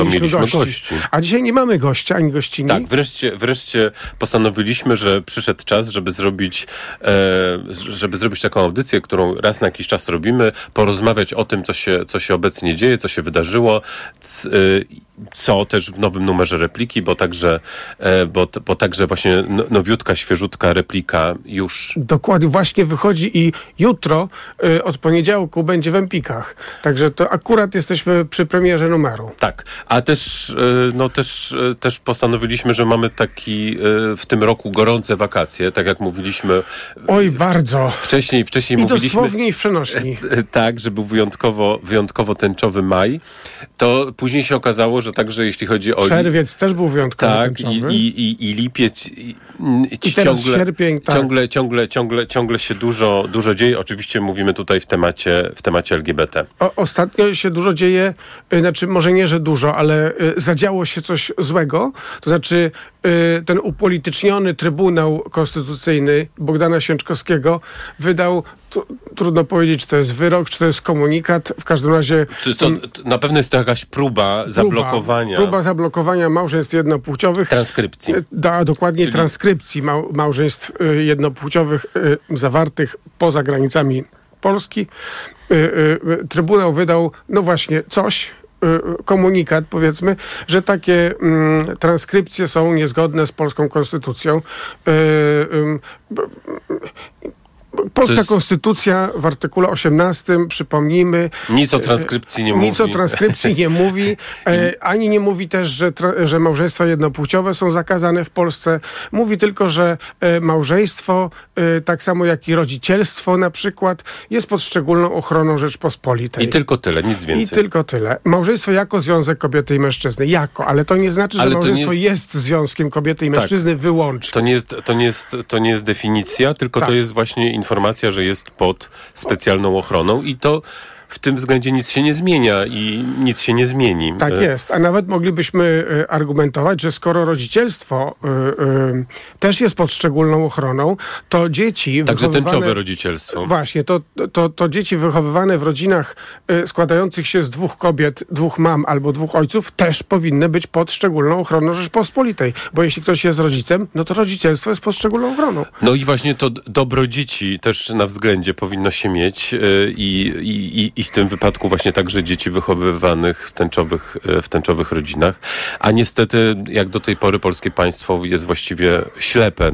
mieliśmy gości. A dzisiaj nie mamy gościa, ani gościni. Tak, wreszcie postanowiliśmy, że przyszedł czas, żeby zrobić taką audycję, którą raz na jakiś czas robimy, porozmawiać o tym, co się obecnie dzieje, co się wydarzyło, co też w nowym numerze Repliki, bo także właśnie nowiutka, świeżutka Replika już... Dokładnie, właśnie wychodzi i jutro od poniedziałku będzie w Empikach. Także to akurat jesteśmy przy premierze numeru. Tak, a też postanowiliśmy, że mamy taki w tym roku gorące wakacje, tak jak mówiliśmy. Oj, bardzo. Wcześniej I mówiliśmy... dosłownie i w przenośni. Tak, że był wyjątkowo tęczowy maj. To później się okazało, że także jeśli chodzi o... Czerwiec też był wyjątkowo tęczowy. I lipiec... I teraz sierpień, tak. Ciągle się dużo dzieje. Oczywiście mówimy tutaj w temacie LGBT. Ostatnio się dużo dzieje, znaczy może nie, że dużo, ale zadziało się coś złego. To znaczy ten upolityczniony Trybunał Konstytucyjny Bogdana Święczkowskiego wydał, trudno powiedzieć, czy to jest wyrok, czy to jest komunikat. W każdym razie... Na pewno jest to jakaś próba zablokowania małżeństw jednopłciowych. Transkrypcji. Dokładnie, czyli transkrypcji małżeństw jednopłciowych zawartych poza granicami Polski. Trybunał wydał, no właśnie, komunikat, powiedzmy, że takie transkrypcje są niezgodne z polską konstytucją. Polska konstytucja w artykule 18, przypomnijmy... Nic o transkrypcji nie mówi. Nic o transkrypcji nie mówi. Ani nie mówi też, że małżeństwa jednopłciowe są zakazane w Polsce. Mówi tylko, że małżeństwo, tak samo jak i rodzicielstwo na przykład, jest pod szczególną ochroną Rzeczpospolitej. I tylko tyle, nic więcej. I tylko tyle. Małżeństwo jako związek kobiety i mężczyzny. Ale to nie znaczy, że małżeństwo jest związkiem kobiety i mężczyzny wyłącznie. To nie jest definicja, tylko to jest właśnie informacja, że jest pod specjalną ochroną i to w tym względzie nic się nie zmienia i nic się nie zmieni. Tak jest, a nawet moglibyśmy argumentować, że skoro rodzicielstwo też jest pod szczególną ochroną, to dzieci także tęczowe rodzicielstwo. Właśnie, to dzieci wychowywane w rodzinach składających się z 2 kobiet, 2 mam albo 2 ojców też powinny być pod szczególną ochroną Rzeczpospolitej, bo jeśli ktoś jest rodzicem, no to rodzicielstwo jest pod szczególną ochroną. No i właśnie to dobro dzieci też na względzie powinno się mieć i w tym wypadku właśnie także dzieci wychowywanych w tęczowych rodzinach. A niestety, jak do tej pory polskie państwo jest właściwie ślepe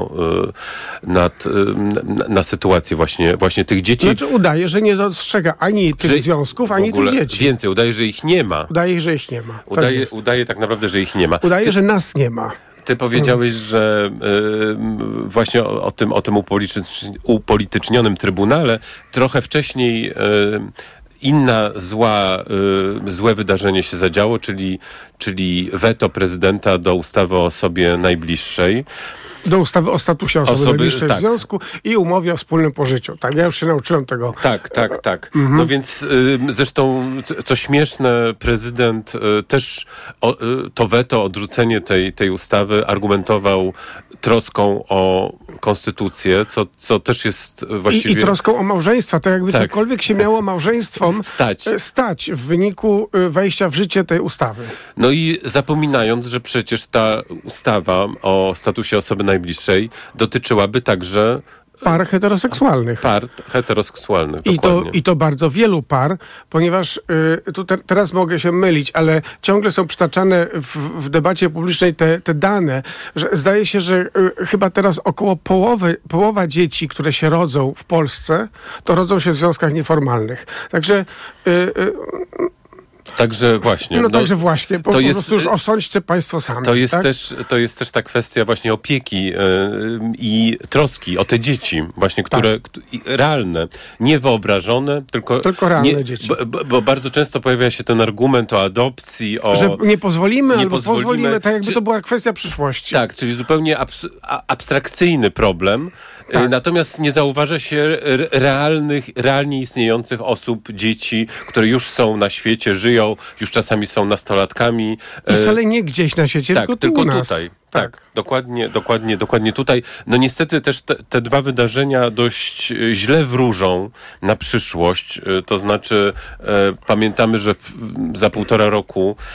na sytuację właśnie tych dzieci. Znaczy udaje, że nie dostrzega ani tych związków, ani tych dzieci. Więcej, udaje, że ich nie ma. Udaje tak naprawdę, że ich nie ma. Udaje, że nas nie ma. Ty powiedziałeś, że właśnie o tym upolitycznionym trybunale trochę wcześniej inna złe wydarzenie się zadziało, czyli weto prezydenta do ustawy o osobie najbliższej. Do ustawy o statusie osoby najbliższej w związku i umowie o wspólnym pożyciu. Tak, ja już się nauczyłem tego. Tak. No więc zresztą, co śmieszne, prezydent też to weto, odrzucenie tej ustawy argumentował troską o konstytucję, co też jest właściwie... I troską o małżeństwa, tak jakby cokolwiek się miało małżeństwom stać w wyniku wejścia w życie tej ustawy. No i zapominając, że przecież ta ustawa o statusie osoby najbliższej dotyczyłaby także par heteroseksualnych. Dokładnie. I to bardzo wielu par, ponieważ teraz mogę się mylić, ale ciągle są przytaczane w debacie publicznej te dane, że zdaje się, że chyba teraz około połowa dzieci, które się rodzą w Polsce, to rodzą się w związkach nieformalnych. Także właśnie. Także właśnie. Po prostu już osądźcie państwo sami. To jest też ta kwestia właśnie opieki i troski o te dzieci, właśnie, które realne, nie wyobrażone, tylko realne dzieci. Bo bardzo często pojawia się ten argument o adopcji, że nie pozwolimy, albo pozwolimy, tak jakby to była kwestia przyszłości. Tak, czyli zupełnie abstrakcyjny problem. Tak. Natomiast nie zauważa się realnie istniejących osób, dzieci, które już są na świecie, żyją, już czasami są nastolatkami. I wcale nie gdzieś na świecie, tylko u nas. Tutaj. Tak, dokładnie tutaj. No niestety też te dwa wydarzenia dość źle wróżą na przyszłość. To znaczy pamiętamy, że za 1,5 roku